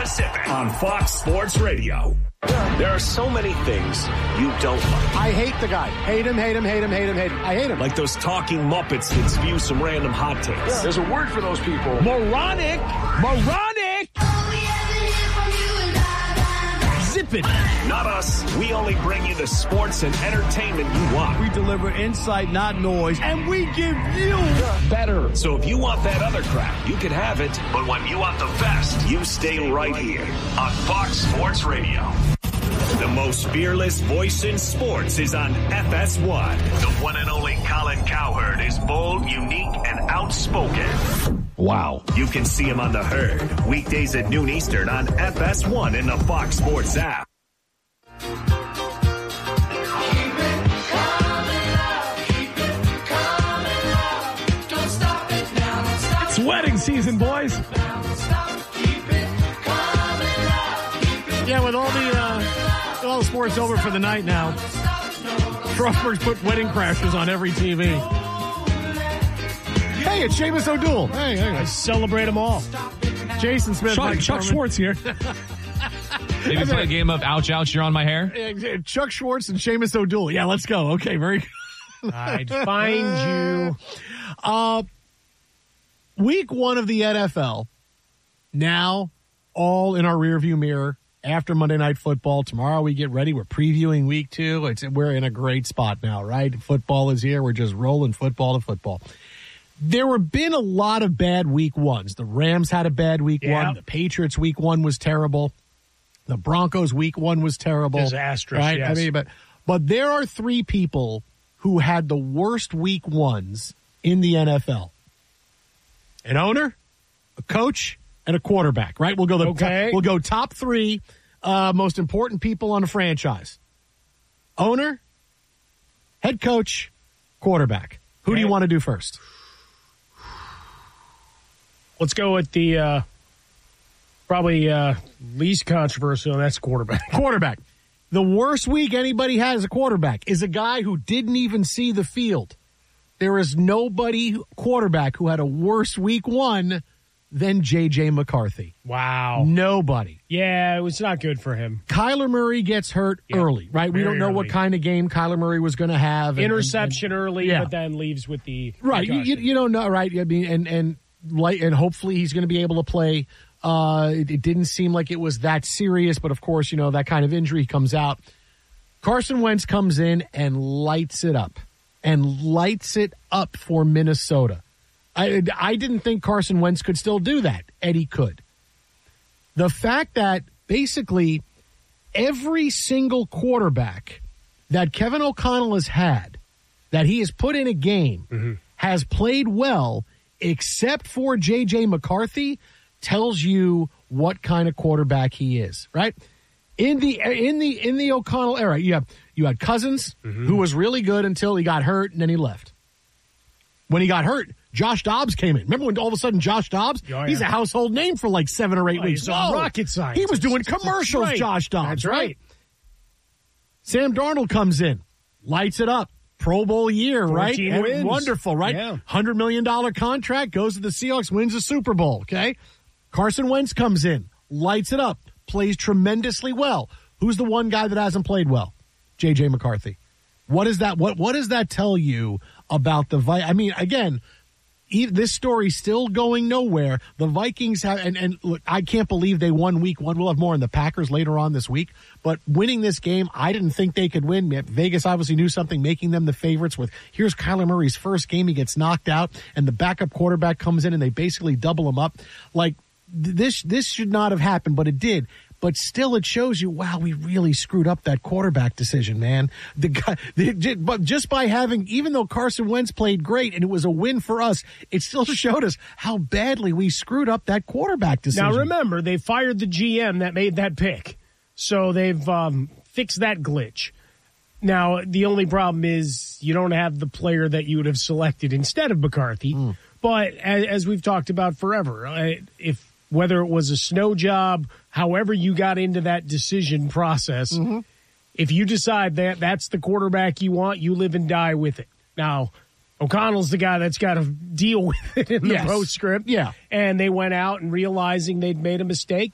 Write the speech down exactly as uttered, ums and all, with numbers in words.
Pacific on Fox Sports Radio. There are so many things you don't like. I hate the guy. Hate him, hate him, hate him, hate him, hate him. I hate him. Like those talking Muppets that spew some random hot takes. Yeah. There's a word for those people. Moronic. Moronic. Zip it. Not us. We only bring you the sports and entertainment you want. We deliver insight, not noise, and we give you better. So if you want that other crap, you can have it. But when you want the best, you stay right here on Fox Sports Radio. The most fearless voice in sports is on F S one. The one and only Colin Cowherd is bold, unique, and outspoken. Wow. You can see him on The Herd, weekdays at noon Eastern on F S one in the Fox Sports app. It's wedding season, boys. Yeah, with all the uh, all the sports over for the night now, Frostburg's put Wedding Crashers on every T V. Hey, it's Seamus O'Doul. Hey, hey, I celebrate them all. Jason Smith, Chuck, Mike Chuck Foreman. Schwartz here. Maybe play a game of ouch, ouch, you're on my hair. Chuck Schwartz and Seamus O'Doul. Yeah, let's go. Okay, very good. I'd find you. Uh, week one of the N F L. Now, all in our rearview mirror. After Monday Night Football, tomorrow we get ready. We're previewing week two. It's we're in a great spot now, right? Football is here. We're just rolling football to football. There have been a lot of bad week ones. The Rams had a bad week Yeah. one. The Patriots week one was terrible. The Broncos week one was terrible. Disastrous, right? yes. I mean, but but there are three people who had the worst week ones in the N F L. An owner, a coach, and a quarterback, right? We'll go the Okay. top, we'll go top three uh, most important people on a franchise. Owner, head coach, quarterback. Who do you want to do first? Let's go with the uh, probably uh, least controversial, and that's quarterback. Quarterback. The worst week anybody had as a quarterback is a guy who didn't even see the field. There is nobody quarterback who had a worse week one than J J McCarthy. Wow. Nobody. Yeah, it was not good for him. Kyler Murray gets hurt Yeah, early, right? We very don't know what early. kind of game Kyler Murray was going to have. and- Interception and- and- early, yeah. but then leaves with the Right. You, you, concussion. you don't know, right? I mean, and and like, and hopefully he's going to be able to play. Uh, it, it didn't seem like it was that serious, but of course, you know, that kind of injury comes out. Carson Wentz comes in and lights it up, and lights it up for Minnesota. I I didn't think Carson Wentz could still do that. Eddie could. The fact that basically every single quarterback that Kevin O'Connell has had, that he has put in a game, Mm-hmm. has played well, except for J J McCarthy, tells you what kind of quarterback he is, right? In the in the in the O'Connell era, you have you had Cousins, Mm-hmm. who was really good until he got hurt and then he left. When he got hurt, Josh Dobbs came in. Remember when all of a sudden Josh Dobbs? Oh, yeah. He's a household name for like seven or eight Oh, weeks. he's a Whoa. rocket scientist. He was doing That's commercials, right. Josh Dobbs. That's right. Sam Darnold comes in, lights it up. Pro Bowl year, right? fourteen And wins. wonderful, right? Yeah. one hundred million dollars contract, goes to the Seahawks, wins the Super Bowl, okay? Carson Wentz comes in, lights it up, plays tremendously well. Who's the one guy that hasn't played well? J J McCarthy. What is that? What What does that tell you about the Vi? I mean, again, e- this story's still going nowhere. The Vikings have, and, and look, I can't believe they won week one. We'll have more on the Packers later on this week. But winning this game, I didn't think they could win. Vegas obviously knew something, making them the favorites with, here's Kyler Murray's first game. He gets knocked out, and the backup quarterback comes in, and they basically double him up. Like, th- this, this should not have happened, but it did. But still, it shows you, wow, we really screwed up that quarterback decision, man. The guy, the, but just by having, even though Carson Wentz played great and it was a win for us, it still showed us how badly we screwed up that quarterback decision. Now, remember, they fired the G M that made that pick. So they've um, fixed that glitch. Now, the only problem is you don't have the player that you would have selected instead of McCarthy. Mm. But as, as we've talked about forever, uh, if whether it was a snow job, however you got into that decision process, mm-hmm. if you decide that that's the quarterback you want, you live and die with it. Now, O'Connell's the guy that's got to deal with it in the yes. postscript. Yeah. And they went out and realizing they'd made a mistake,